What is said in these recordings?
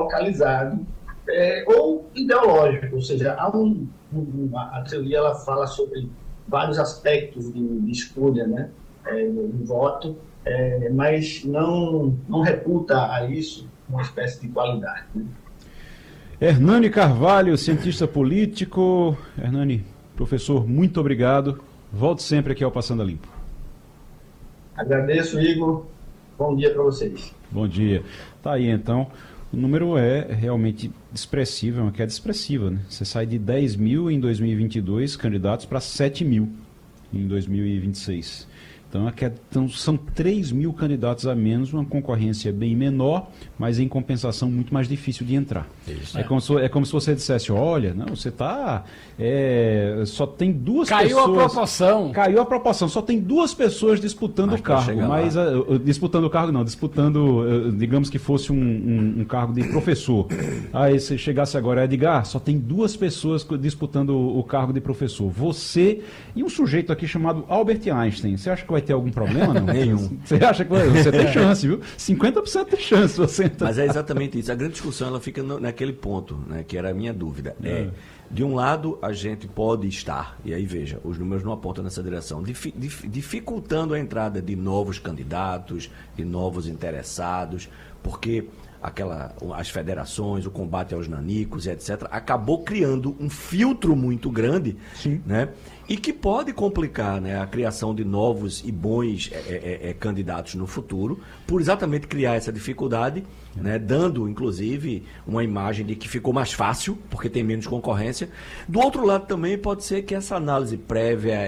localizado ou ideológico, ou seja, a teoria ela fala sobre vários aspectos de escolha, né, do voto, mas não reputa a isso uma espécie de qualidade, né? Hernani Carvalho, cientista político. Hernani, professor, muito obrigado. Volte sempre aqui ao Passando a Limpo. Agradeço, Igor. Bom dia para vocês. Bom dia. Tá aí, então. O número é realmente expressivo, é uma queda expressiva, né? Você sai de 10 mil em 2022 candidatos para 7 mil em 2026. Então são 3 mil candidatos a menos, uma concorrência bem menor, mas em compensação muito mais difícil de entrar. É como se você dissesse, olha, não, você está... só tem duas pessoas... Caiu a proporção. Só tem duas pessoas disputando o cargo. Mas disputando o cargo não, disputando, digamos que fosse um cargo de professor. Aí se chegasse agora, Edgar, só tem duas pessoas disputando o cargo de professor. Você e um sujeito aqui chamado Albert Einstein. Você acha que vai ter algum problema? Não? Nenhum. Você acha que você tem chance, viu? 50% de chance você entrar. Mas é exatamente isso. A grande discussão ela fica naquele ponto, né, que era a minha dúvida. De um lado, a gente pode estar, e aí veja, os números não apontam nessa direção, dificultando a entrada de novos candidatos, de novos interessados, porque as federações, o combate aos nanicos e etc., acabou criando um filtro muito grande, né? E que pode complicar, né, a criação de novos e bons candidatos no futuro, por exatamente criar essa dificuldade, né, dando, inclusive, uma imagem de que ficou mais fácil, porque tem menos concorrência. Do outro lado também pode ser que essa análise prévia,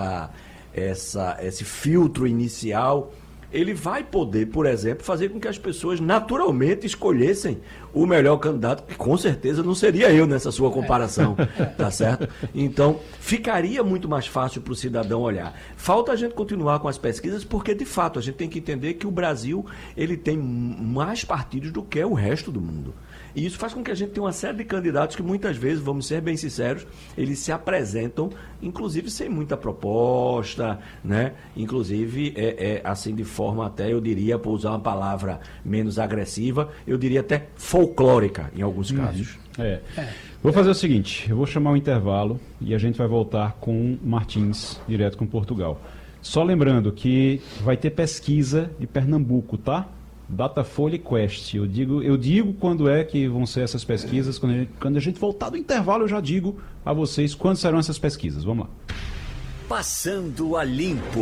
esse filtro inicial, ele vai poder, por exemplo, fazer com que as pessoas naturalmente escolhessem o melhor candidato, que com certeza não seria eu nessa sua comparação, tá certo? Então, ficaria muito mais fácil para o cidadão olhar. Falta a gente continuar com as pesquisas, porque, de fato, a gente tem que entender que o Brasil ele tem mais partidos do que o resto do mundo. E isso faz com que a gente tenha uma série de candidatos que muitas vezes, vamos ser bem sinceros, eles se apresentam, inclusive sem muita proposta, né? Inclusive, assim, de forma até, eu diria, por usar uma palavra menos agressiva, eu diria até folclórica, em alguns casos. Vou fazer o seguinte, eu vou chamar um intervalo e a gente vai voltar com Martins, direto com Portugal. Só lembrando que vai ter pesquisa de Pernambuco, tá? Datafolha e Quest. Eu digo quando é que vão ser essas pesquisas. Quando a gente voltar do intervalo, eu já digo a vocês quando serão essas pesquisas. Vamos lá. Passando a Limpo.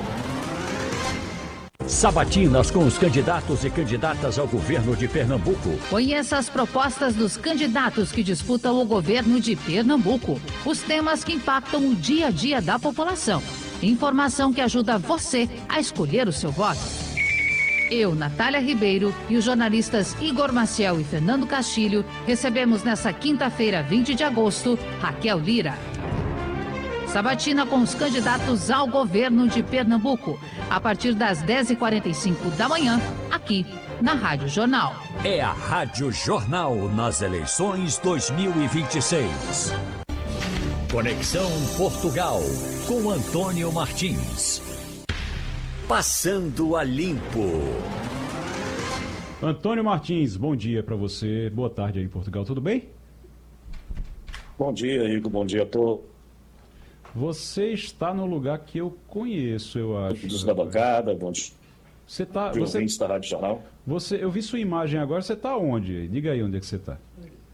Sabatinas com os candidatos e candidatas ao governo de Pernambuco. Conheça as propostas dos candidatos que disputam o governo de Pernambuco. Os temas que impactam o dia a dia da população. Informação que ajuda você a escolher o seu voto. Eu, Natália Ribeiro, e os jornalistas Igor Maciel e Fernando Castilho recebemos nesta quinta-feira, 20 de agosto, Raquel Lira. Sabatina com os candidatos ao governo de Pernambuco, a partir das 10h45 da manhã, aqui na Rádio Jornal. É a Rádio Jornal nas eleições 2026. Conexão Portugal, com Antônio Martins. Passando a Limpo. Antônio Martins, bom dia para você. Boa tarde aí em Portugal, tudo bem? Bom dia, Igor. Bom dia a todos. Você está no lugar que eu conheço, eu acho. Da bancada, bom dia. Você está... ouvintes da Rádio Jornal. Eu vi sua imagem agora, você está onde? Diga aí onde é que você está.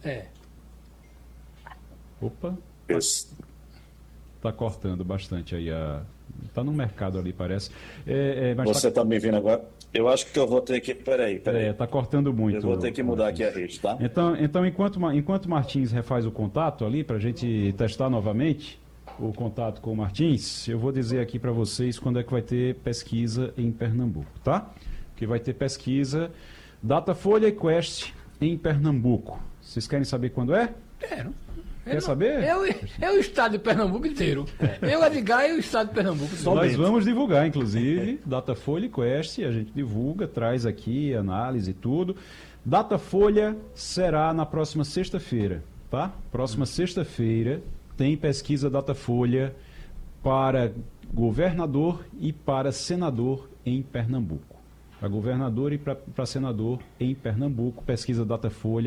Opa. Está cortando bastante aí a... Está no mercado ali, parece. Mas você está me vendo agora? Eu acho que eu vou ter que... Peraí. Está cortando muito. Eu vou ter que mudar aqui a rede, tá? Então enquanto Martins refaz o contato ali, para a gente testar novamente o contato com o Martins, eu vou dizer aqui para vocês quando é que vai ter pesquisa em Pernambuco, tá? Porque vai ter pesquisa Datafolha e Quest em Pernambuco. Vocês querem saber quando é? Quero. Quer saber? É o estado de Pernambuco inteiro. Eu, Edgar, e o estado de Pernambuco. Nós vamos divulgar, inclusive, Datafolha e Quest, a gente divulga, traz aqui análise e tudo. Datafolha será na próxima sexta-feira, tá? Próxima sexta-feira tem pesquisa Datafolha para governador e para senador em Pernambuco. Para governador e para senador em Pernambuco, pesquisa Datafolha.